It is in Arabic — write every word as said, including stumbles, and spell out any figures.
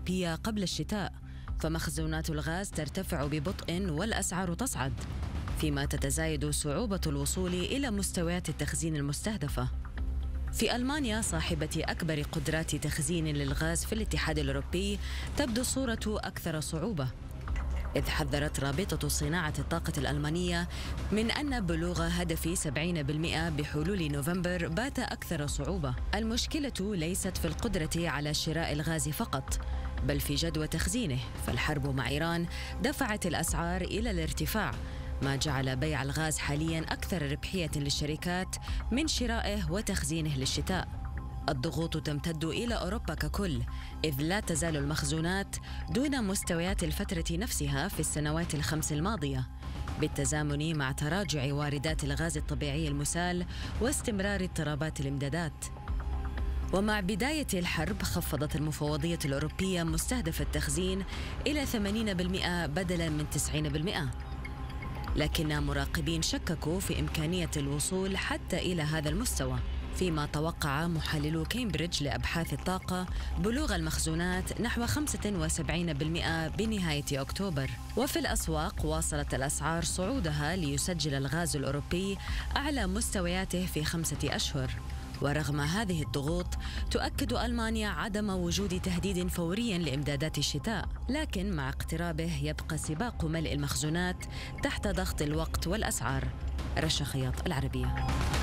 الأوروبية قبل الشتاء، فمخزونات الغاز ترتفع ببطء والأسعار تصعد، فيما تتزايد صعوبة الوصول إلى مستويات التخزين المستهدفة. في ألمانيا صاحبة أكبر قدرات تخزين للغاز في الاتحاد الأوروبي تبدو الصورة أكثر صعوبة، إذ حذرت رابطة صناعة الطاقة الألمانية من أن بلوغ هدف سبعين بالمئة بحلول نوفمبر بات أكثر صعوبة. المشكلة ليست في القدرة على شراء الغاز فقط، بل في جدوى تخزينه، فالحرب مع إيران دفعت الأسعار إلى الارتفاع، ما جعل بيع الغاز حالياً أكثر ربحية للشركات من شرائه وتخزينه للشتاء. الضغوط تمتد إلى أوروبا ككل، إذ لا تزال المخزونات دون مستويات الفترة نفسها في السنوات الخمس الماضية، بالتزامن مع تراجع واردات الغاز الطبيعي المسال واستمرار اضطرابات الإمدادات. ومع بداية الحرب خفضت المفوضية الأوروبية مستهدف التخزين إلى ثمانين بالمئة بدلاً من تسعين بالمئة، لكن مراقبين شككوا في إمكانية الوصول حتى إلى هذا المستوى، فيما توقع محللو كامبريدج لأبحاث الطاقة بلوغ المخزونات نحو خمسة وسبعين بالمئة بنهاية أكتوبر. وفي الأسواق واصلت الأسعار صعودها ليسجل الغاز الأوروبي أعلى مستوياته في خمسة أشهر. ورغم هذه الضغوط تؤكد ألمانيا عدم وجود تهديد فوري لإمدادات الشتاء، لكن مع اقترابه يبقى سباق ملء المخزونات تحت ضغط الوقت والأسعار. رشا خياط، العربية.